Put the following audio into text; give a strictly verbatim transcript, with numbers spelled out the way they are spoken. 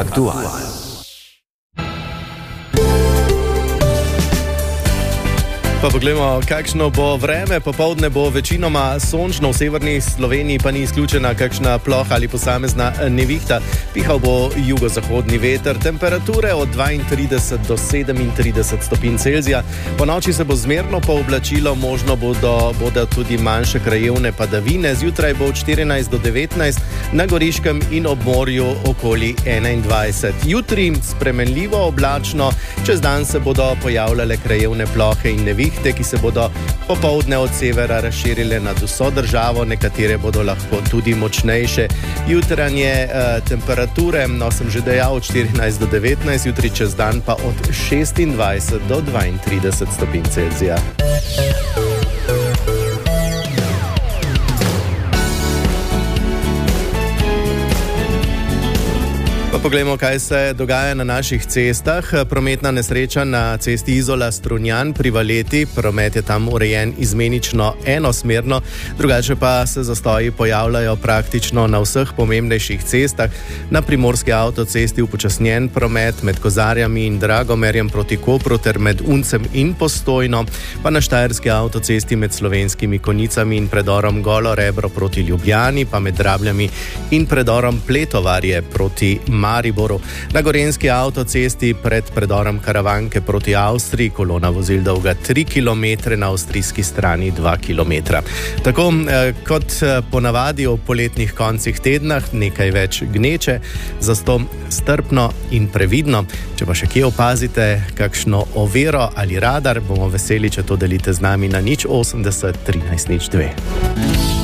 Aktual. Pa poglejmo, kakšno bo vreme. Popoldne bo večinoma sončno, v severni Sloveniji pa ni izključena kakšna ploha ali posamezna nevihta. Pihal bo jugozahodni veter, temperature od dvaintrideset do sedemintrideset stopinj Celzija. Po noči se bo zmerno pooblačilo, možno bodo, bodo tudi manjše krajevne padavine. Zjutraj bo od štirinajst do devetnajst, na Goriškem in ob morju okoli enaindvajset. Jutri spremenljivo oblačno, čez dan se bodo pojavljale krajevne plohe in nevihte, ki se bodo popoldne od severa razširile nad vso državo, nekatere bodo lahko tudi močnejše. Jutranje eh, temperature, no sem že dejal, od štirinajst do devetnajst, jutri čez dan pa od šestindvajset do dvaintrideset stopinj Celzija. Poglejmo, kaj se dogaja na naših cestah. Prometna nesreča na cesti Izola-Strunjan pri Valeti. Promet je tam urejen izmenično enosmerno, drugače pa se zastoji pojavljajo praktično na vseh pomembnejših cestah. Na primorski avtocesti upočasnjen promet med Kozarjami in Dragomerjem proti Kopru ter med Uncem in Postojno, pa na štajerski avtocesti med Slovenskimi Konjicami in predorom Golo Rebro proti Ljubljani, pa med Drabljami in predorom Pletovarje proti Mariboru. Na gorenjski avtocesti pred predorom Karavanke proti Avstriji kolona vozil dolga tri kilometre, na avstrijski strani dva kilometra. Tako eh, kot ponavadi v poletnih koncih tedna, nekaj več gneče, zato strpno in previdno. Če pa še kje opazite kakšno oviro ali radar, bomo veseli, če to delite z nami na nič osemdeset trinajst nič dve.